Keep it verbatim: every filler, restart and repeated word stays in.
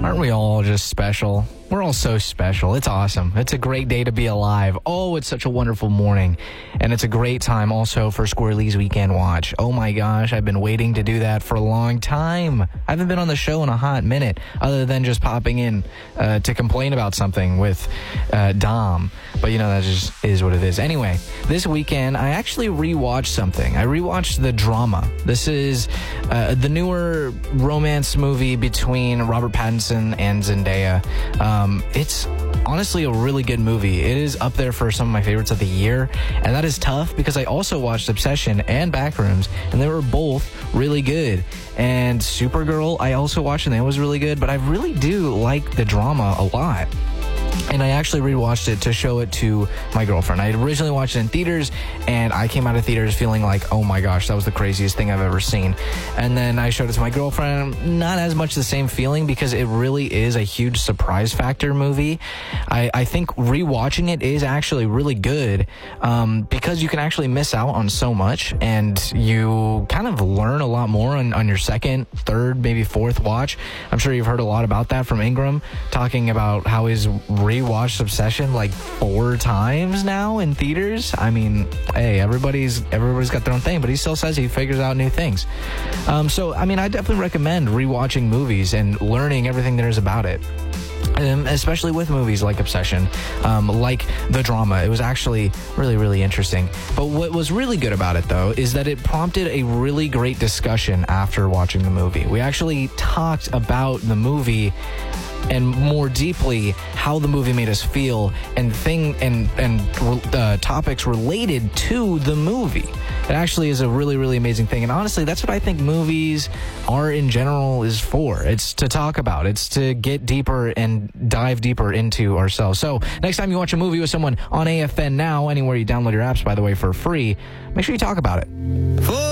Aren't we all just special? We're all so special. It's awesome. It's a great day to be alive. Oh, it's such a wonderful morning. And it's a great time also for Squirrely's Weekend Watch. Oh my gosh, I've been waiting to do that for a long time. I haven't been on the show in a hot minute other than just popping in uh, to complain about something with uh, Dom. But you know, that just is what it is. Anyway, this weekend, I actually rewatched something. I rewatched The Drama. This is uh, the newer romance movie between Robert Pattinson and Zendaya. Um, it's honestly a really good movie. It is up there for some of my favorites of the year, and that is tough because I also watched Obsession and Backrooms, and they were both really good. And Supergirl, I also watched, and that was really good, but I really do like The Drama a lot. And I actually rewatched it to show it to my girlfriend. I had originally watched it in theaters, and I came out of theaters feeling like, oh my gosh, that was the craziest thing I've ever seen. And then I showed it to my girlfriend. Not as much the same feeling because it really is a huge surprise factor movie. I, I think rewatching it is actually really good um, because you can actually miss out on so much, and you kind of learn a lot more on, on your second, third, maybe fourth watch. I'm sure you've heard a lot about that from Ingram, talking about how his rewatched Obsession like four times now in theaters. I mean, hey, everybody's everybody's got their own thing, but he still says he figures out new things. Um, so, I mean, I definitely recommend rewatching movies and learning everything there is about it. Um, especially with movies like Obsession, um, like The Drama. It was actually really, really interesting. But what was really good about it, though, is that it prompted a really great discussion after watching the movie. We actually talked about the movie and more deeply how the movie made us feel and thing and and uh, topics related to the movie. It actually is a really, really amazing thing. And honestly, that's what I think movies are in general is for. It's to talk about. It's to get deeper and dive deeper into ourselves. So next time you watch a movie with someone on A F N Now, anywhere you download your apps, by the way, for free, make sure you talk about it. For